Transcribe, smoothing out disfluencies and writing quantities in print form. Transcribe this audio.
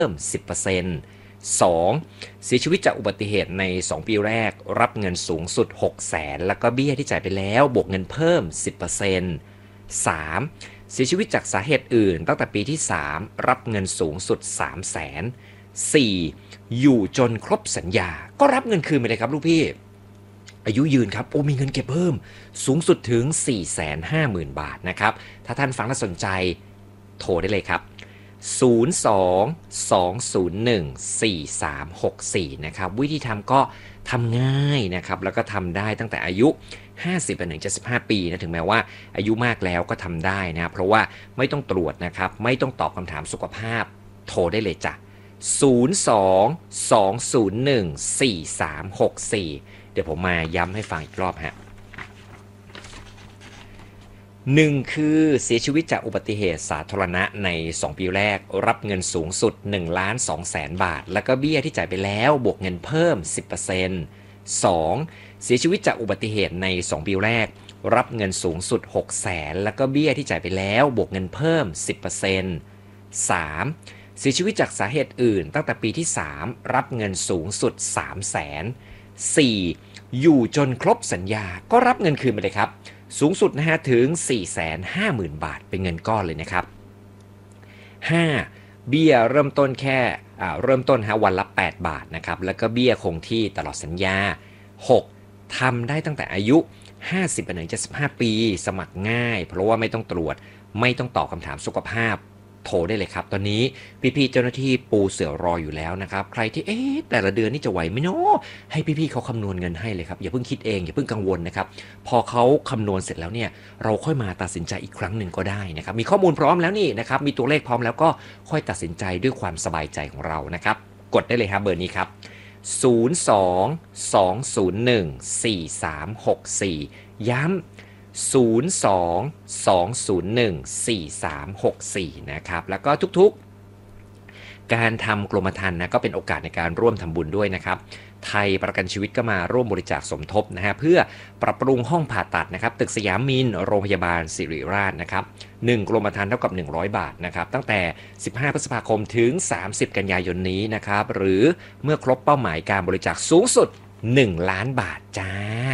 พิ่ม 10% 2. เสียชีวิตจากอุบัติเหตุใน 2 ปีแรกรับเงินสูงสุด 600,000 แล้วก็เบี้ยที่จ่ายไปแล้วบวกเงินเพิ่ม 10% 3. เสียชีวิตจากสาเหตุอื่นตั้งแต่ปีที่ 3 รับเงินสูงสุด 300,000 4. อยู่จนครบสัญญาก็รับเงินคืนไปเลยครับลูกพี่อายุยืนครับมีเงินเก็บเพิ่มสูงสุดถึง 450,000 บาทนะครับถ้าท่านฟังแล้วสนใจโทรได้เลยครับ02-201-4364นะครับวิธีทำก็ทำง่ายนะครับแล้วก็ทำได้ตั้งแต่อายุ50ไปถึง75ปีนะถึงแม้ว่าอายุมากแล้วก็ทำได้นะเพราะว่าไม่ต้องตรวจนะครับไม่ต้องตอบคำถามสุขภาพโทรได้เลยจ้ะ02-201-4364เดี๋ยวผมมาย้ำให้ฟังอีกรอบฮะ1คือเสียชีวิตจากอุบัติเหตุสาธารณะใน2ปีแรกรับเงินสูงสุด 1,200,000 บาทแล้วก็เบี้ยที่จ่ายไปแล้วบวกเงินเพิ่ม 10% 2. เสียชีวิตจากอุบัติเหตุใน2ปีแรกรับเงินสูงสุด 600,000แล้วก็เบี้ยที่จ่ายไปแล้วบวกเงินเพิ่ม 10% 3. เสียชีวิตจากสาเหตุอื่นตั้งแต่ปีที่3รับเงินสูงสุด 300,000 4. อยู่จนครบสัญญาก็รับเงินคืนไปเลยครับสูงสุดนะฮะถึง 450,000 บาทเป็นเงินก้อนเลยนะครับ 5. เบี้ยเริ่มต้นแค่เริ่มต้นวันละ8 บาทนะครับแล้วก็เบี้ยคงที่ตลอดสัญญา 6. ทำได้ตั้งแต่อายุ50ไปถึง75ปีสมัครง่ายเพราะว่าไม่ต้องตรวจไม่ต้องตอบคำถามสุขภาพโทรได้เลยครับตอนนี้พี่ๆเจ้าหน้าที่ปูเสือรออยู่แล้วนะครับใครที่แต่ละเดือนนี่จะไหวไหมเนาะให้พี่ๆเขาคำนวณเงินให้เลยครับอย่าเพิ่งคิดเองอย่าเพิ่งกังวลนะครับพอเขาคำนวณเสร็จแล้วเนี่ยเราค่อยมาตัดสินใจอีกครั้งหนึ่งก็ได้นะครับมีข้อมูลพร้อมแล้วนี่นะครับมีตัวเลขพร้อมแล้วก็ค่อยตัดสินใจด้วยความสบายใจของเรานะครับกดได้เลยครับเบอร์นี้ครับ02-201-4364ย้ำ02-201-4364นะครับแล้วก็ทุกๆการทำกรมธรรม์นะก็เป็นโอกาสในการร่วมทำบุญด้วยนะครับไทยประกันชีวิตก็มาร่วมบริจาคสมทบนะฮะเพื่อปรับปรุงห้องผ่าตัดนะครับตึกสยามมินโรงพยาบาลศิริราชนะครับ1กรมธรรม์เท่ากับ100 บาทนะครับตั้งแต่15พฤษภาคมถึง30กันยายนนี้นะครับหรือเมื่อครบเป้าหมายการบริจาคสูงสุด1 ล้านบาทจ้า